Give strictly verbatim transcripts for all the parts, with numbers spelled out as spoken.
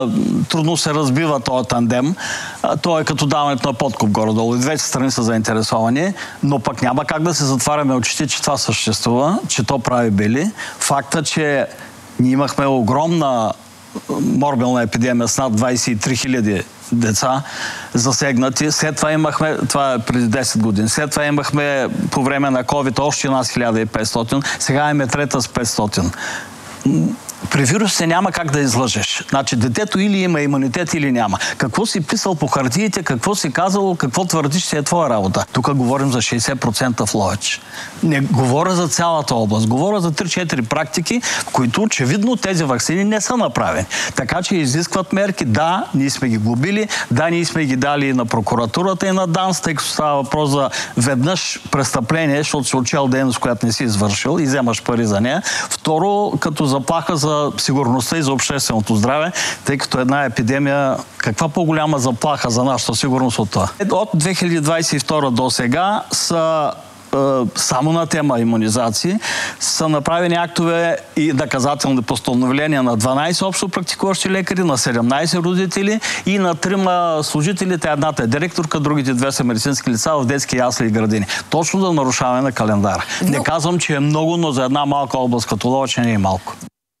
Трудно се разбива този тандем. Той е като даването на подкуп горе-долу. И двете страни са заинтересовани, но пък няма как да се затваряме очите, че това съществува, че то прави бели. Факта, че ние имахме огромна морбилна епидемия с над двадесет и три хиляди деца засегнати. След това имахме, това е преди десет години, след това имахме по време на ковид още една хиляда и петстотин, сега имаме трета с петстотин. При вирусите няма как да излъжеш. Значи детето или има имунитет, или няма. Какво си писал по хартиите, какво си казал, какво твърдиш, че е твоя работа. Тук говорим за шейсет процента в Ловеч. Не говоря за цялата област. Говоря за три-четири практики, в които очевидно тези ваксини не са направени. Така че изискват мерки. Да, ние сме ги глобили. Да, ние сме ги дали и на прокуратурата, и на ДАНС, тъй като става въпрос за веднъж престъпление, защото си отчел дейност, която не си извършил и вземаш пари за нея. Второ, като заплаха за сигурността и за общественото здраве, тъй като една епидемия, каква по-голяма заплаха за нашата сигурност от това? От две хиляди двадесет и втора до сега са е, само на тема имунизации са направени актове и наказателни постановления на дванадесет общо практикуващи лекари, на седемнадесет родители и на трима служителите. Едната е директорка, другите две са медицински лица в детски ясли и градини. Точно да нарушаваме на календара. Но... Не казвам, че е много, но за една малка област като Ловеч не е малко.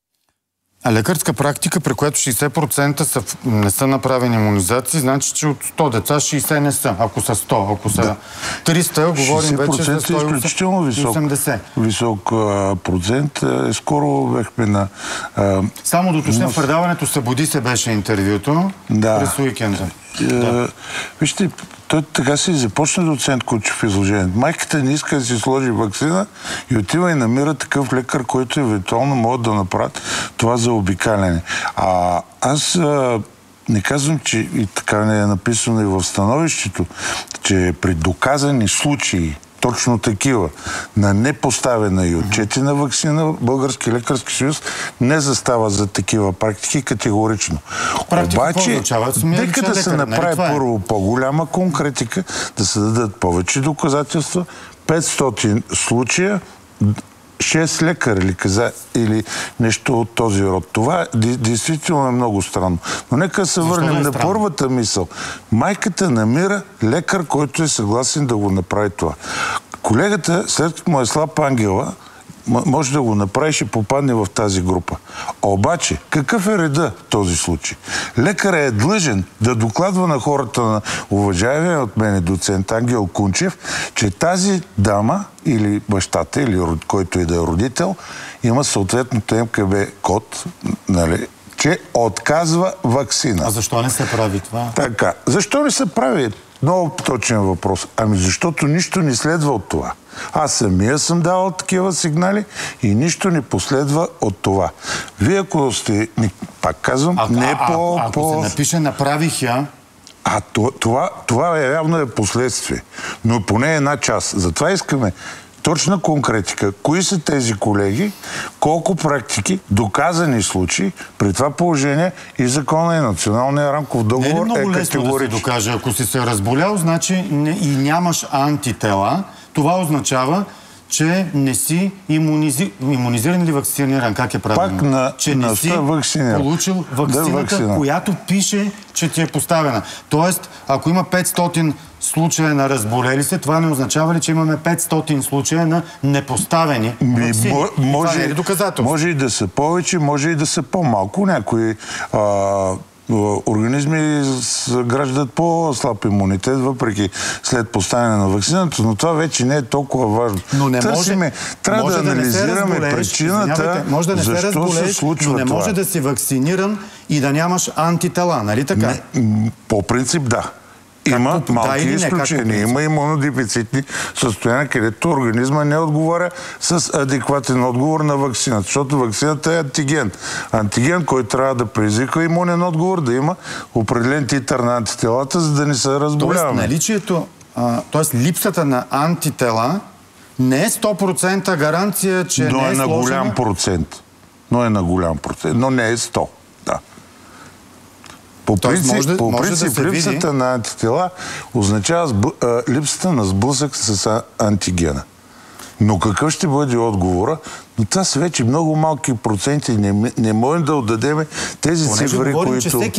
А лекарска практика, при която шейсет процента са, не са направени имунизации, значи, че от сто деца шейсет не са. Ако са сто, ако са да. триста, говорим вече за сто и осемдесет. Висок а, процент. А, скоро бехме на... А, Само да уточня, в предаването Събуди се беше интервюто да. през уикенда. Да. Вижте, той така си започна доцент Кучев в изложението. Майката не иска да си сложи ваксина и отива и намира такъв лекар, който евентуално могат да направят това за обикаляне. А аз а, не казвам, че и така не е написано и в становището, че при доказани случаи, точно такива, на непоставена и отчетена ваксина, Български лекарски съюз не застава за такива практики категорично. Практика, обаче, нека да се направи нали, първо по-голяма конкретика, да се дадат повече доказателства, петстотин случая, шест лекари ли каза, или нещо от този род. Това действително е много странно. Но нека се върнем е на първата мисъл. Майката намира лекар, който е съгласен да го направи това. Колегата, след като му е слаб ангела, може да го направи и ще попадне в тази група. Обаче, какъв е реда в този случай? Лекарът е длъжен да докладва на хората, на уважаемия от мене доцент Ангел Кунчев, че тази дама или бащата, или който и да е родител, има съответното М К Б код, нали, че отказва ваксина. А защо не се прави това? Така. Защо не се прави? Много точен въпрос. Ами защото нищо не следва от това. Аз самия съм давал такива сигнали и нищо не последва от това. Вие, ако сте, пак казвам, а, не а, по... А, ако по... се напише направих я... А това, това е явно е последствие. Но поне една част. Затова искаме точна конкретика. Кои са тези колеги, колко практики, доказани случаи, при това положение и закона и националния рамков договор не е, е много лесно да се докаже. Ако си се разболял, значи не, и нямаш антитела, това означава, че не си имунизи... имунизиран или вакциниран. Как е правилно? Пак на, че не си получил вакцината, да, която пише, че ти е поставена. Тоест, ако има петстотин случая на разболели се, това не означава ли, че имаме петстотин случая на непоставени вакцини? Може, това не е доказателство. Може и да са повече, може и да са по-малко. Някои а, организми граждат по-слаб имунитет, въпреки след поставяне на вакцината, но това вече не е толкова важно. Но не Търсиме, може, трябва може да, да анализираме причината, може да не се защо разболееш, се случва но не може това. да си вакциниран и да нямаш антитела, нали така? Не, по принцип да. Има Как, малки да изключения. Има имунодефицитни състояния, където организма не отговаря с адекватен отговор на вакцината. Защото вакцината е антиген. Антиген, който трябва да предизвиква имунен отговор, да има определен титър на антителата, за да не се разболяваме. Тоест наличието, т.е. липсата на антитела не е сто процента гаранция, че но не е, е на сложена... голям процент. Но е на голям процент. Но не е сто. Да. По принцип, може, по принцип да липсата види... на антитела означава сб... липсата на сблъсък с антигена. Но какъв ще бъде отговора? Но това са вече много малки проценти. Не, не можем да отдадем тези цифри, които...